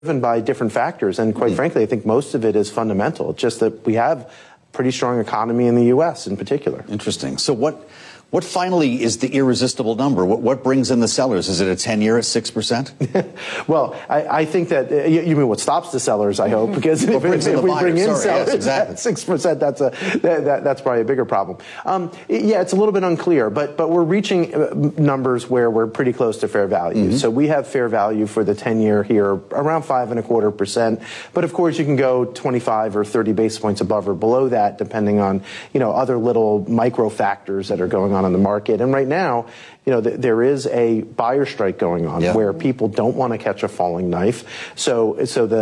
driven by different factors, and quite frankly, I think most of it is fundamental. It's just that we have a pretty strong economy in the U.S. in particular. Interesting. So what finally is the irresistible number? What brings in the sellers? Is it a 10-year at 6%? Well, I think that you mean what stops the sellers, I hope, because if we bring in sellers at 6%, that's probably a bigger problem. Yeah, it's a little bit unclear, but we're reaching numbers where we're pretty close to fair value. So we have fair value for the 10-year here around 5.25%, but of course you can go 25 or 30 basis points above or below that, depending on other little micro factors that are going on in the market. And right now, there is a buyer strike going on where people don't want to catch a falling knife. So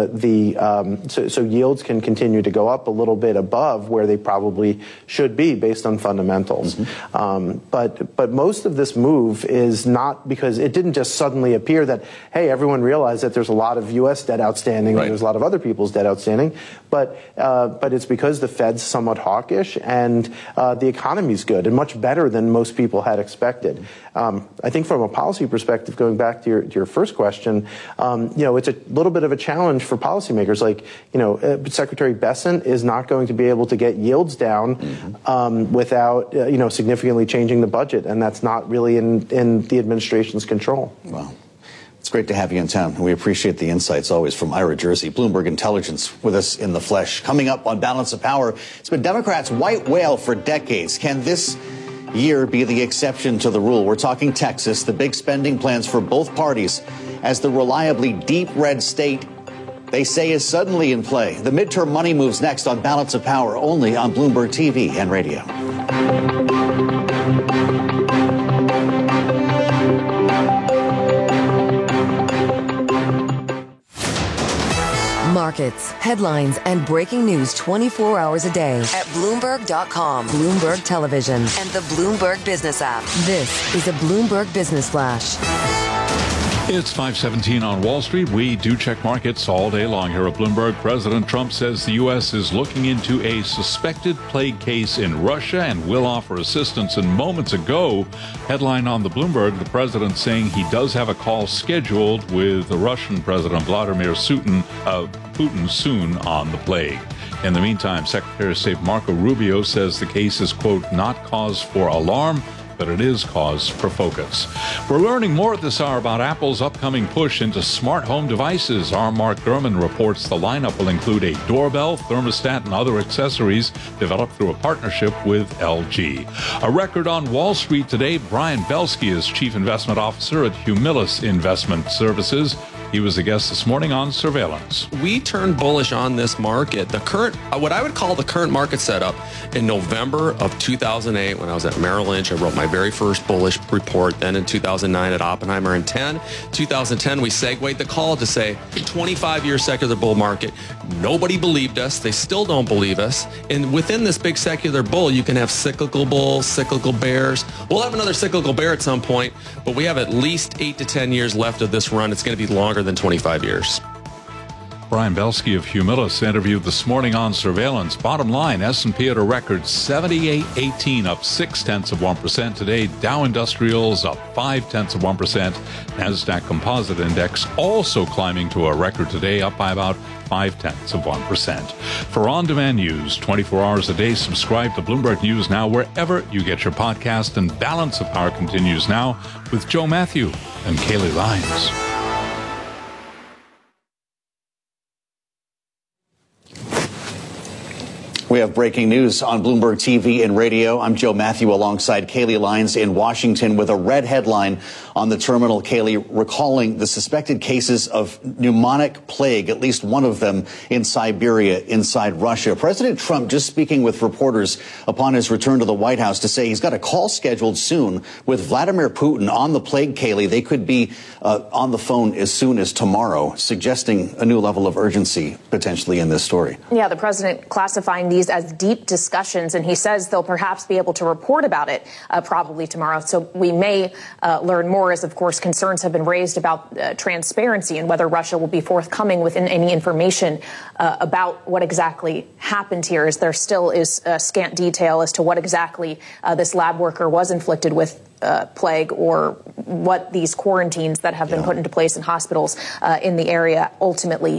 yields can continue to go up a little bit above where they probably should be based on fundamentals. But most of this move is not because it didn't just suddenly appear that, hey, everyone realized that there's a lot of U.S. debt outstanding and there's a lot of other people's debt outstanding. But it's because the Fed's somewhat hawkish and the economy's good and much better than most people had expected. I think from a policy perspective, going back to your first question, it's a little bit of a challenge for policymakers. Like, Secretary Bessent is not going to be able to get yields down without, significantly changing the budget, and that's not really in the administration's control. Wow. It's great to have you in town. We appreciate the insights always from Ira Jersey. Bloomberg Intelligence with us in the flesh. Coming up on Balance of Power, it's been Democrats' white whale for decades. Can this year be the exception to the rule? We're talking Texas, the big spending plans for both parties as the reliably deep red state they say is suddenly in play. The midterm money moves next on Balance of Power, only on Bloomberg TV and radio. Markets, headlines, and breaking news 24 hours a day at Bloomberg.com, Bloomberg Television, and the Bloomberg Business app. This is a Bloomberg Business Flash. It's 5:17 on Wall Street. We do check markets all day long here at Bloomberg. President Trump says the U.S. is looking into a suspected plague case in Russia and will offer assistance. And moments ago, headline on the Bloomberg, the president saying he does have a call scheduled with the Russian President Vladimir Putin soon on the plague. In the meantime, Secretary of State Marco Rubio says the case is, quote, not cause for alarm, but it is cause for focus. We're learning more at this hour about Apple's upcoming push into smart home devices. Our Mark Gurman reports the lineup will include a doorbell, thermostat, and other accessories developed through a partnership with LG. A record on Wall Street today. Brian Belsky is Chief Investment Officer at Humilus Investment Services. He was a guest this morning on Surveillance. We turned bullish on this market. The current, what I would call the current market setup, in November of 2008, when I was at Merrill Lynch, I wrote my very first bullish report. Then in 2009 at Oppenheimer. In 2010, we segued the call to say 25-year secular bull market. Nobody believed us. They still don't believe us. And within this big secular bull, you can have cyclical bulls, cyclical bears. We'll have another cyclical bear at some point, but we have at least 8 to 10 years left of this run. It's going to be longer than 25 years. Brian Belsky of Humilus interviewed this morning on Surveillance. Bottom line, S&P at a record 78.18, up 0.6% today. Dow Industrials up 0.5%. NASDAQ Composite Index also climbing to a record today, up by about 0.5%. For on-demand news 24 hours a day, subscribe to Bloomberg News Now wherever you get your podcast. And Balance of Power continues now with Joe Matthew and Kaylee Lyons. We have breaking news on Bloomberg TV and radio. I'm Joe Matthew alongside Kaylee Lyons in Washington with a red headline on the terminal. Kaylee, recalling the suspected cases of pneumonic plague, at least one of them in Siberia, inside Russia. President Trump just speaking with reporters upon his return to the White House to say he's got a call scheduled soon with Vladimir Putin on the plague, Kaylee. They could be on the phone as soon as tomorrow, suggesting a new level of urgency potentially in this story. Yeah, the president classifying the these as deep discussions, and he says they'll perhaps be able to report about it probably tomorrow. So we may learn more, as, of course, concerns have been raised about transparency and whether Russia will be forthcoming with any information about what exactly happened here, as there still is scant detail as to what exactly this lab worker was inflicted with plague, or what these quarantines that have been put into place in hospitals in the area ultimately